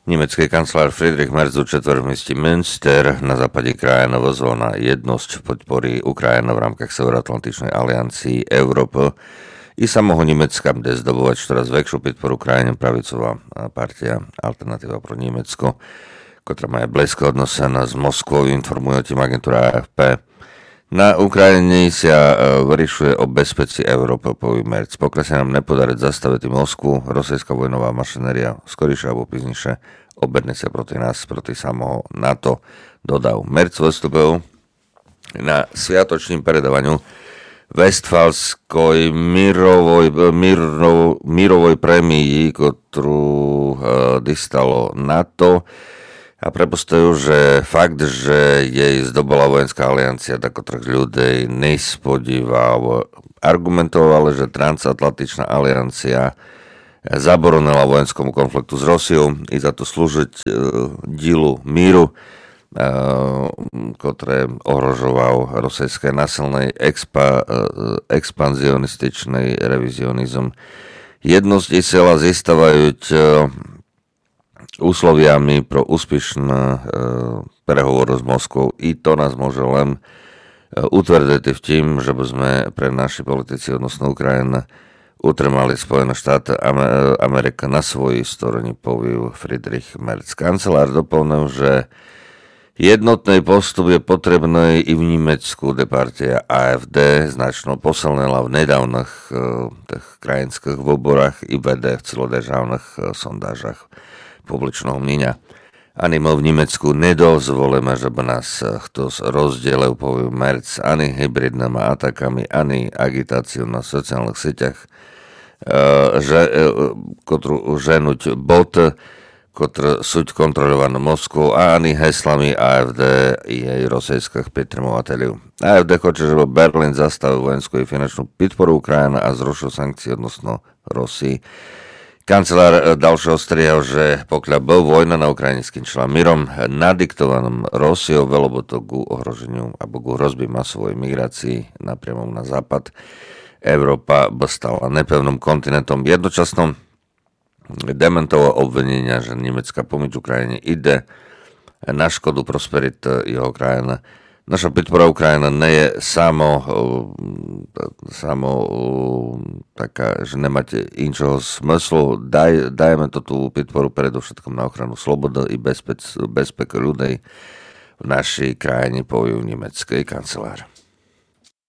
Nemecký kancelár Friedrich Merz u četvrtmestí Münster na západe krajiny vyzval na jednosť podpory Ukrajiny v rámkach Severoatlantičnej aliancii Európy i samého Nemecka, kde zdobovať čoraz väčšiu podporu krajine pravicová partia Alternatíva pro Nemecko, ktorá má blízke odnosy s Moskvou, informuje o tým agentúra AFP. Na Ukrajine sa vyriešuje o bezpečí Európy, povie Merz. Pokiaľ sa nám nepodarí zastaviť Moskvu, rosijská vojnová mašinéria skorejšie alebo píznejšie obedne sa proti nás, proti samého NATO, dodal. Merz vystúpil na sviatočným predávaniu Westfalskoj mírovej prémii, ktorú dostalo NATO, a prepostajú, že fakt, že jej zdobola vojenská aliancia, tak troch ľudí nespodíval. Argumentoval, že transatlantičná aliancia zaboronila vojenskomu konfliktu s Rosiou i za to slúžiť dílu míru, ktoré ohrožoval rosijské násilnej expanzionističnej revizionizm. Jednosť i sila zistávajú úsloviami pro úspešné prehovory s Moskvou i to nás môže len utvrdiť v tým, že by sme pre naši politici odnosno Ukrajiny utrmali Spojené štáty Amerika na svojej strane, povie Friedrich Merz. Kancelár doplnil, že jednotný postup je potrebný i v Nemecku, kde partia AfD značno posilnila v nedávnych krajinských voľbách i vede v celodržavných sondážach publičného mnenia. Ani my v Nemecku nedozvolíme, že by nás kto rozdielil, povie Merz, ani hybridnými atakami, ani agitáciou na sociálnych sieťach, ktorú ženuť bot, ktoré sú kontrolované Moskvou, a ani heslami AfD i jej rosijských podtrimovateľov. AfD chce, že Berlín zastavil vojenskú i finančnú podporu Ukrajiny a zrušil sankcie odnosno Rosii. Kancelár ďalšieho strihal, že pokiaľ byl vojna na Ukrajine skončila mírom nadiktovaným Rosiou, veľa by to ku ohroženiu alebo ku hrozby masovej migrácii napriamo na západ. Európa by stala nepevným kontinentom. Jednočasno dementoval obvinenia, že nemecká pomoc Ukrajine ide na škodu prosperity jeho krajiny. Naša podpora Ukrajina nie je samo taká, že nemáte inčoho smyslu. Dajeme to tú podporu predovšetkom na ochranu slobody i bezpeky ľudí v našej krajine, povie nemecký kancelár.